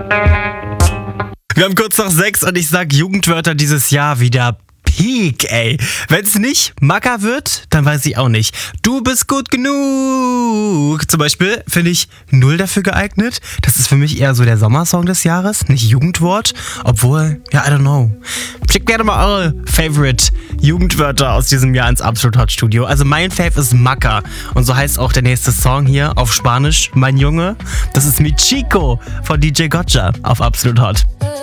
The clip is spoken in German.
Wir haben kurz nach 6 und ich sag Jugendwörter dieses Jahr wieder Peak, ey. Wenn's nicht Macker wird, dann weiß ich auch nicht. Du bist gut genug. Zum Beispiel finde ich null dafür geeignet. Das ist für mich eher so der Sommersong des Jahres, nicht Jugendwort. Obwohl, ja, I don't know. Schickt gerne mal eure Favorite Jugendwörter aus diesem Jahr ins Absolut Hot Studio. Also mein Fave ist Macker. Und so heißt auch der nächste Song hier auf Spanisch, mein Junge. Das ist Mi Chico von DJ Gotcha auf Absolut Hot.